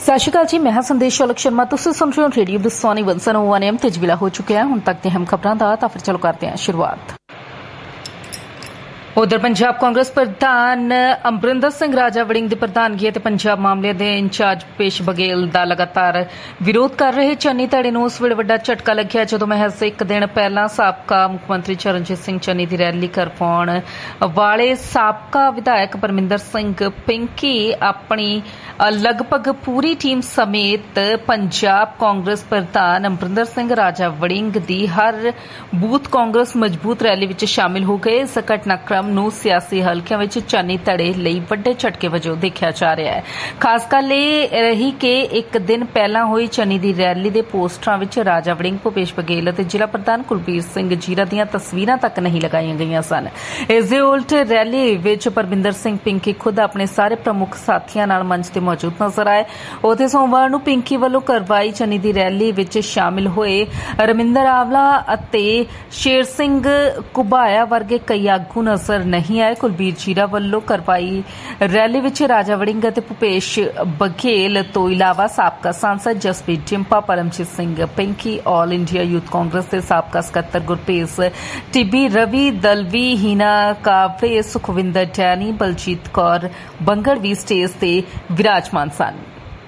सत श्री अकाल जी, मैं संदेश शौलक शर्मा। तुसीं सुन रहे हो रेडियो द सोनी 101 AM। ते वेला हो चुका है हुण तक दी अहम खबरां दा। तां फिर चलो करते हैं शुरुआत। उधर पंजाब कांग्रेस प्रधान अमरिंदर सिंह राजा वड़िंग की प्रधानगी ते पंजाब मामले के इंचार्ज पेश बघेल का लगातार विरोध कर रहे चन्नी धड़े नूं उस वेले वड्डा झटका लग्या जदों महज एक दिन पहला साबका मुख्यमंत्री चरणजीत सिंह चन्नी की रैली करवाउण वाले साबका विधायक परमिंदर सिंह पिंकी अपनी लगभग पूरी टीम समेत पंजाब कांग्रेस प्रधान अमरिंदर सिंह राजा वड़िंग की हर बूथ कांग्रेस मजबूत रैली विच शामिल हो गए। इस घटनाक्रम ਨੂੰ ਸਿਆਸੀ ਹਲਕਿਆਂ ਵਿੱਚ ਚੰਨੀ ਧੜੇ ਲਈ ਵੱਡੇ ਝਟਕੇ ਵਜੋਂ ਦੇਖਿਆ ਜਾ ਰਿਹਾ ਹੈ। ਖਾਸ ਗੱਲ ਇਹ ਰਹੀ ਕਿ ਇੱਕ ਦਿਨ ਪਹਿਲਾਂ ਹੋਈ ਚੰਨੀ ਦੀ ਰੈਲੀ ਦੇ ਪੋਸਟਰਾਂ ਵਿੱਚ ਰਾਜਾ ਵੜਿੰਗ, ਭੁਪੇਸ਼ ਬਘੇਲ ਅਤੇ ਜ਼ਿਲ੍ਹਾ ਪ੍ਰਧਾਨ ਕੁਲਬੀਰ ਸਿੰਘ ਜੀਰਾ ਦੀਆਂ ਤਸਵੀਰਾਂ ਤੱਕ ਨਹੀਂ ਲਗਾਈਆਂ ਗਈਆਂ ਸਨ। ਇਸ ਦੇ ਉਲਟ ਰੈਲੀ ਵਿੱਚ ਪਰਮਿੰਦਰ ਸਿੰਘ ਪਿੰਕੀ ਖੁਦ ਆਪਣੇ ਸਾਰੇ ਪ੍ਰਮੁੱਖ ਸਾਥੀਆਂ ਨਾਲ ਮੰਚ ਤੇ ਮੌਜੂਦ ਨਜ਼ਰ ਆਏ। ਉੱਥੇ ਸੋਮਵਾਰ ਨੂੰ ਪਿੰਕੀ ਵੱਲੋਂ ਕਰਵਾਈ ਚੰਨੀ ਦੀ ਰੈਲੀ ਵਿੱਚ ਸ਼ਾਮਿਲ ਹੋਏ ਰਮਿੰਦਰ ਆਵਲਾ ਅਤੇ ਸ਼ੇਰ ਸਿੰਘ ਘੁਬਾਇਆ ਵਰਗੇ ਕਈ ਆਗੂ ਨਜ਼ਰ नहीं आए। कुलबीर जीरा वालों करवाई रैली विच राजा वड़िंग ते भुपेश बघेल तो इलावा साबका सांसद Jasprit जिंपा, Paramjit Singh Pinky, all India youth Congress के साबका सकत्तर गुरपेश टिब्बी, रवि दलवी, हीना कावड़े, सुखविंदर डैनी, बलजीत कौर बंगड़ भी स्टेज ते विराजमान सन।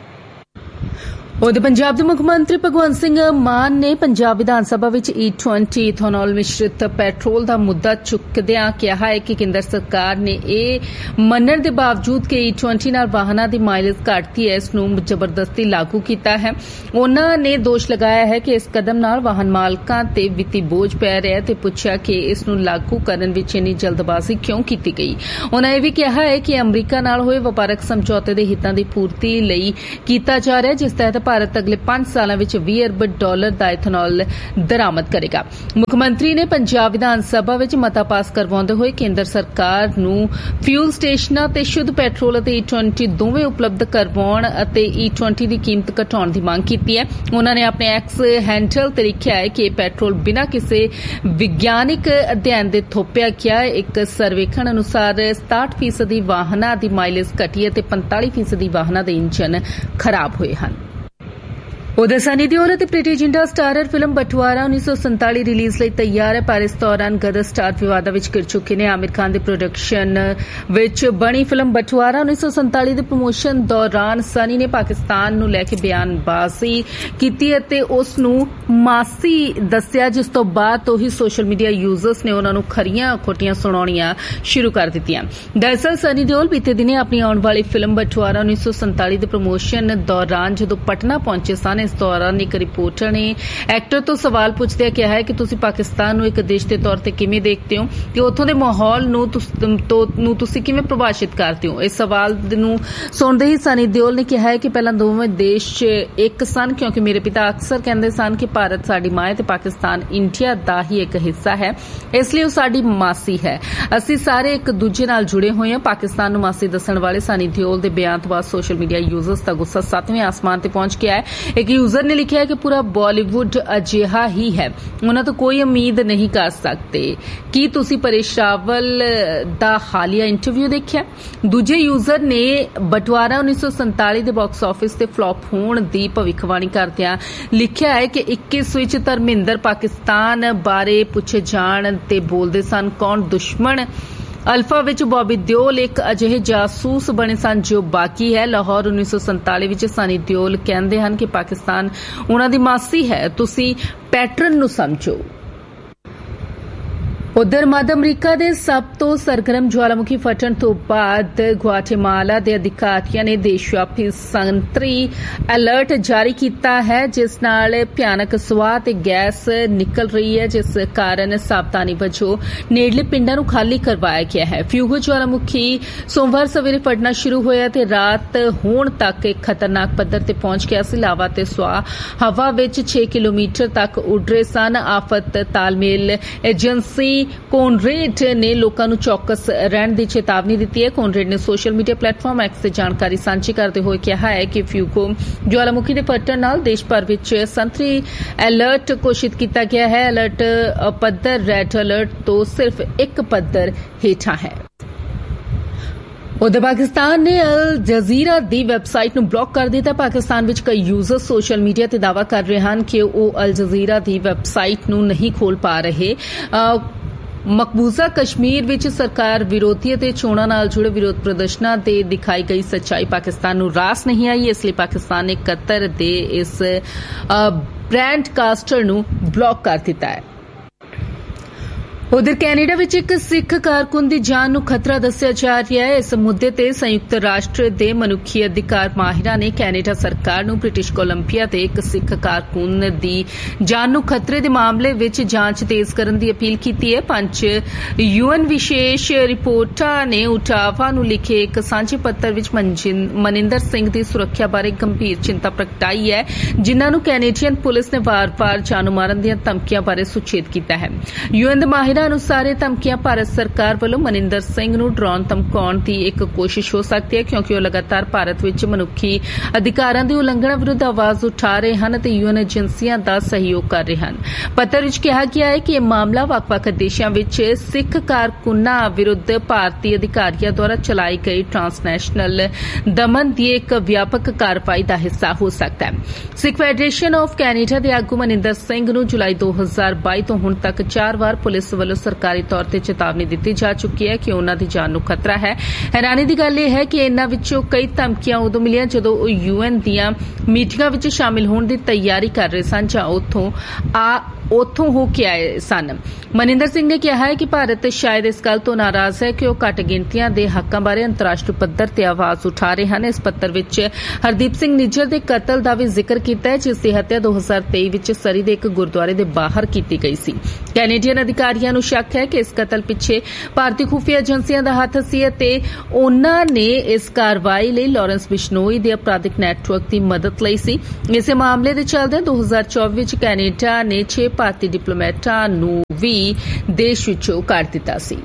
उधर पंजाब के मुख्यमंत्री भगवंत सिंह मान ने पंजाब विधान सभा विच E20 इथेनॉल मिश्रित पेट्रोल का मुद्दा चुकदियां कहा है कि केंद्र सरकार ने यह मनण के बावजूद कि E20 नाल वाहनां दी माइलेज घटती है, इस नूं जबरदस्ती लागू किया है। उन्होंने दोष लगाया है कि इस कदम नाल वाहन मालकां ते वित्ती बोझ पै रहा है ते पुछया कि इस नूं लागू करन विच इन्नी जल्दबाजी क्यों की गई। उन्होंने यह भी कहा है कि अमरीका नाल होए वपारक समझौते के हितां दी पूर्ति लई कीता जा रहा है, जिस तहत भारत अगले 5 सालों में $20 अरब का इथेनॉल दरामद करेगा। मुख्यमंत्री ने पंजाब विधान सभा में मता पास करवाते हुए केंद्र सरकार नूं फ्यूल स्टेशनां ते शुद्ध पेट्रोल ते E20 दोवें उपलब्ध करवाउण अते E20 की कीमत घटाउण की मांग की है। उन्होंने अपने एक्स हैंडल ते लिखिया है कि पेट्रोल बिना किसी विज्ञानिक अध्ययन के थोपिया गया। एक सर्वेखण अनुसार 67% वाहनां की माइलेज घटी है ते 45% वाहनां के इंजन खराब हुए हैं। उधर सनी देओल ते प्रीति जिंटा स्टारर फिल्म बटवारा 1947 रिलीज लई तैयार है, पर इस दौरान गदर स्टार विवादा विच घिर चुके ने। Aamir Khan the production which बनी फिल्म बटवारा 1947 दे प्रमोशन दौरान सनी ने पाकिस्तान नूं लैके बयानबाजी कीती अते उस नूं मासी दस्सिया, जिस तों बाद तो ही सोशल मीडिया यूजर्स ने उन्हां नूं खरियां खोटियां सुणाउणियां शुरू कर दित्तियां। दरअसल सनी देओल बीते दिने अपनी आउण वाली फिल्म बटवारा 1947 दे प्रमोशन दौरान जदों पटना पहुंचे सन, इस दौरान एक रिपोर्टर ने एक्टर तो सवाल पूछदे कहा है कि तुसी पाकिस्तान नूं एक देश के तौर ते किवें देखते हो कि उत्थों दे माहौल नूं तुसी किवें प्रभावित करते हो। इस सवाल नूं सुणदे ही सनी देओल ने कहा है कि पहला दोवें देश एक सन, क्योंकि मेरे पिता अक्सर कहते सन कि भारत साडी मां है ते पाकिस्तान इंडिया दा ही एक हिस्सा है, इसलिए वो साडी मासी है। असीं सारे एक दूजे नाल जुड़े हुए हैं। पाकिस्तान नूं मासी दस्सण वाले सनी देओल दे बयान तो बाद सोशल मीडिया यूजर्स दा गुस्सा 7वें आसमान ते पहुंच गया है। एक यूजर ने लिखा है कि पूरा बॉलीवुड अजिहा ही है, उन्हें तो कोई उम्मीद नहीं कर सकते। की तुसी परेश रावल दा हालिया इंटरव्यू देखिया? दूजे यूजर ने बटवारा 1947 दे बॉक्स ऑफिस ते फ्लॉप होण दी भविखबाणी करदियां लिखिया है कि 21 विच धर्मेंद्र पाकिस्तान बारे पुछे जाण ते बोलदे सन कौन दुश्मन। अल्फा विच बॉबी देओल एक अजिहे जासूस बने सन जो बाकी है। लाहौर 1947 विच सनी देओल कहंदे हन कि पाकिस्तान उन्हां दी मासी है, तुसी पैटर्न नूं समझो। उधर मध्य अमरीका के सब तो सरगर्म ज्वालामुखी फटन तो बाद ग्वाटेमाला के अधिकारियों ने देशव्यापी संतरी अलर्ट जारी किया है, जिस नाल भयानक सुआह ते गैस निकल रही है, जिस कारण सावधानी वजों नेड़ले पिंडां नूं खाली करवाया गया है। फ्यूगो ज्वालामुखी सोमवार सवेरे फटना शुरू होया ते रात होण तक एक खतरनाक पद्धर ते पहुंच गया सी। लावा ते सुआह हवा विच 6 किलोमीटर तक उड़ रहे सन। आफत तालमेल एजेंसी कोनरेड ने लोगों को चौकस रहने की चेतावनी दी है। कोनरेड ने सोशल मीडिया प्लेटफॉर्म एक्स से जानकारी सांझी करते हुए कहा है कि फ्यूगो ज्वालामुखी के फटन नाल देश भर में संतरी अलर्ट घोषित किया गया है। अलर्ट पद्धर रेड अलर्ट तो सिर्फ एक पद्धर हेठा है। उधर पाकिस्तान ने अल जजीरा दी वैबसाइट ਨੂੰ ਬਲੌਕ ਕਰ ਦਿੱਤਾ। ਪਾਕਿਸਤਾਨ ਵਿੱਚ ਕਈ ਯੂਜ਼ਰ ਸੋਸ਼ਲ ਮੀਡੀਆ ਤੇ ਦਾਅਵਾ ਕਰ ਰਹੇ ਹਨ ਕਿ ਉਹ ਅਲ ਜਜ਼ੀਰਾ ਦੀ ਵੈਬਸਾਈਟ ਨੂੰ ਨਹੀਂ ਖੋਲ ਪਾ ਰਹੇ। ਮਕਬੂਜ਼ਾ ਕਸ਼ਮੀਰ ਵਿੱਚ ਸਰਕਾਰ ਵਿਰੋਧੀ ਅਤੇ ਚੋਣਾਂ ਨਾਲ ਜੁੜੇ ਵਿਰੋਧ ਪ੍ਰਦਰਸ਼ਨਾਂ ਤੇ ਦਿਖਾਈ ਗਈ ਸੱਚਾਈ ਪਾਕਿਸਤਾਨ ਨੂੰ ਰਾਸ ਨਹੀਂ ਆਈ। ਇਸ ਲਈ ਪਾਕਿਸਤਾਨ ਨੇ ਕਤਰ ਦੇ ਇਸ ਬ੍ਰਾਡਕਾਸਟਰ ਨੂੰ ਬਲੌਕ ਕਰ ਦਿੱਤਾ ਹੈ। उधर कैनेडा विच एक सिख कारकुन की जान नूं खतरा दस्सिया जा रहा है। इस मुद्दे ते संयुक्त राष्ट्र दे मनुखी अधिकार माहिरां ने कैनेडा सरकार नूं ब्रिटिश कोलंबिया ते एक सिख कारकुन दी जान नूं खतरे दे मामले विच जांच तेज करन दी अपील कीती है। 5 UN विशेष रिपोर्टां ने उटावा नूं लिखे एक सांझे पत्र विच मनिंदर सिंह दी सुरक्षा बारे गंभीर चिंता प्रगटाई है, जिन्हां नूं कैनेडियन पुलिस ने वार-वार जान मारन दीआं धमकियां बारे सुचेत कीता है। UN दे माहिर अनुसार धमकियां भारत सरकार वालों मनिंदर सिंह नूं डराउण धमकाउण दी एक कोशिश हो सकती है, क्योंकि वह लगातार भारत विच मनुखी अधिकारां दी उलंघना विरुद्ध आवाज उठा रहे हैं ते UN एजेंसियां दा सहयोग कर रहे हैं। पत्र विच कहा गया है कि यह मामला वख-वख देशां विच सिख कारकुनां विरुद्ध भारतीय अधिकारियों द्वारा चलाई गई ट्रांसनैशनल दमन की एक व्यापक कार्रवाई का हिस्सा हो सकता है। सिख फेडरेशन ऑफ कैनेडा के आगू मनिंदर सिंह नूं जुलाई 2022 तो हुण तक 4 बार पुलिस ਵੱਲੋਂ ਸਰਕਾਰੀ ਤੌਰ ਤੇ ਚੇਤਾਵਨੀ ਦਿੱਤੀ ਜਾ ਚੁੱਕੀ ਹੈ ਕਿ ਉਹਨਾਂ ਦੀ ਜਾਨ ਨੂੰ ਖਤਰਾ ਹੈ। ਹੈਰਾਨੀ ਦੀ ਗੱਲ ਇਹ ਹੈ ਕਿ ਇਹਨਾਂ ਵਿੱਚੋਂ ਕਈ ਧਮਕੀਆਂ ਉਦੋਂ ਮਿਲੀਆਂ ਜਦੋਂ ਉਹ UN ਦੀਆਂ ਮੀਟਿੰਗਾਂ ਵਿੱਚ ਸ਼ਾਮਿਲ ਹੋਣ ਦੀ ਤਿਆਰੀ ਕਰ ਰਹੇ ਸਨ ਜਾਂ ਉੱਥੋਂ ਹੋ ਕੇ ਆਏ ਸਨ। ਮਨਿੰਦਰ ਸਿੰਘ ਨੇ ਕਿਹਾ ਹੈ ਕਿ ਭਾਰਤ ਸ਼ਾਇਦ ਇਸ ਗੱਲ ਤੋਂ ਨਾਰਾਜ਼ ਹੈ ਕਿ ਉਹ ਘੱਟ ਗਿਣਤੀਆਂ ਦੇ ਹੱਕਾਂ ਬਾਰੇ ਅੰਤਰਰਾਸ਼ਟਰੀ ਪੱਧਰ ਤੇ ਆਵਾਜ਼ ਉਠਾ ਰਹੇ ਹਨ। ਇਸ ਪੱਤਰ ਵਿੱਚ ਹਰਦੀਪ ਸਿੰਘ ਨਿੱਜਰ ਦੇ ਕਤਲ ਦਾ ਵੀ ਜ਼ਿਕਰ ਕੀਤਾ ਹੈ, ਜਿਸ ਦੀ ਹੱਤਿਆ 2023 ਵਿੱਚ ਸਰੀ ਦੇ ਇੱਕ ਗੁਰਦੁਆਰੇ ਦੇ ਬਾਹਰ ਕੀਤੀ ਗਈ ਸੀ। ਕੈਨੇਡੀਅਨ ਅਧਿਕਾਰੀਆਂ ਨੂੰ ਸ਼ੱਕ ਹੈ ਕਿ ਇਸ ਕਤਲ ਪਿੱਛੇ ਭਾਰਤੀ ਖੁਫੀਆ ਏਜੰਸੀਆਂ ਦਾ ਹੱਥ ਸੀ ਅਤੇ ਉਨ੍ਹਾਂ ਨੇ ਇਸ ਕਾਰਵਾਈ ਲਈ ਲਾਰੈਂਸ ਬਿਸ਼ਨੋਈ ਦੇ ਅਪਰਾਧਿਕ ਨੈਟਵਰਕ ਦੀ ਮਦਦ ਲਈ ਸੀ। ਇਸੇ ਮਾਮਲੇ ਦੇ ਚੱਲਦਿਆਂ 2024 ਵਿੱਚ ਕੈਨੇਡਾ ਨੇ 6 ਭਾਰਤੀ ਡਿਪਲੋਮੈਟਾਂ ਨੂੰ ਵੀ ਦੇਸ਼ ਵਿੱਚੋਂ ਕੱਢ ਦਿੱਤਾ ਸੀ।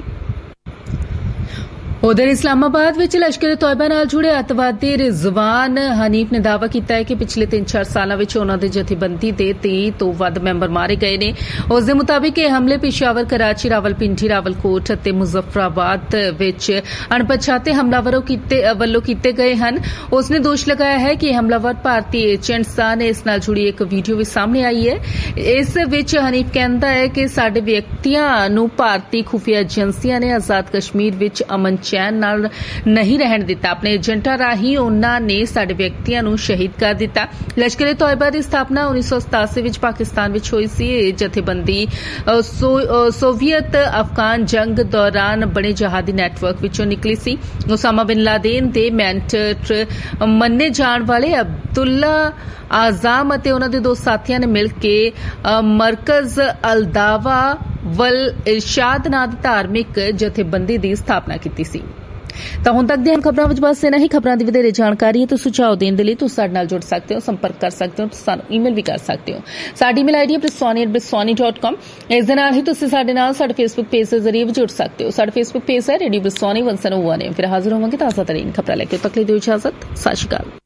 उधर इस्लामाबाद विच लश्कर तोयबा नाल जुड़े अतवादी रिजवान हनीफ ने दावा किया है कि पिछले 3-4 सालों में उन्हों की जथेबंदी के 30 तो वध मैंबर मारे गए ने। उसके मुताबिक यह हमले पेशावर, कराची, रावलपिंडी, रावलकोट और मुजफ्फराबाद विच अणपछाते हमलावरों वालों किए गए हैं। उसने दोष लगाया है कि हमलावर भारतीय एजेंट्स ने इस नाल जुड़ी एक वीडियो भी सामने आई है। इस विच हनीफ कहता है कि साडे व्यक्तियों नूं भारतीय खुफिया एजेंसियां ने आजाद कश्मीर विच अमन चैन नाल नहीं रहन दिता। अपने एजेंटा राही उन्हां ने साडे व्यक्तियों नूं शहीद कर दिता। लश्कर तोयबा की स्थापना 1987 विच पाकिस्तान विच होई सी। जथेबंदी सोवियत अफगान जंग दौरान बने जहादी नैटवर्क विचों निकली सी। उसामा बिन लादेन दे मेंटर मन्ने जाण वाले अब्दुल्ला आज़ाम अते उन्हां दे 2 साथियां ने मिल के मरकज अल दावा वल इरशाद नां दी धार्मिक जथेबंदी की स्थापना की सी। ਤਾਂ ਹੁਣ ਤੱਕ ਦੀਆਂ ਖਬਰਾਂ ਵਿੱਚ ਬਸ ਇਨਾ ਹੀ। ਖਬਰਾਂ ਦੀ ਵਧੇਰੇ ਜਾਣਕਾਰੀ ਅਤੇ ਸੁਝਾਅ ਦੇਣ ਦੇ ਲਈ ਤੁਸੀਂ ਸਾਡੇ ਨਾਲ ਜੁੜ ਸਕਦੇ ਹੋ, ਸੰਪਰਕ ਕਰ ਸਕਦੇ ਹੋ, ਸਾਨੂੰ ਈਮੇਲ ਵੀ ਕਰ ਸਕਦੇ ਹੋ। ਸਾਡੀ ਈਮੇਲ ਆਈਡੀ ਹੈ brisoni@brisoni.com। ਇਸ ਦੇ ਨਾਲ ਹੀ ਤੁਸੀਂ ਸਾਡੇ ਨਾਲ ਸਾਡੇ ਫੇਸਬੁੱਕ ਪੇਜ ਦੇ ਜ਼ਰੀਏ ਵੀ ਜੁੜ ਸਕਦੇ ਹੋ। ਸਾਡਾ ਫੇਸਬੁੱਕ ਪੇਜ ਹੈ ਰੇਡੀਓ ਬ੍ਰਿਸੋਨੀ 101। ਫਿਰ ਹਾਜ਼ਰ ਹੋਵਾਂਗੇ ਤਾਜ਼ਾ ਤਰੀਨ ਖਬਰਾਂ ਲੈ ਕੇ। ਤੱਕ ਲਈ ਦਿਓ ਇਜਾਜ਼ਤ। ਸਤਿ ਸ਼੍ਰੀ ਅਕਾਲ।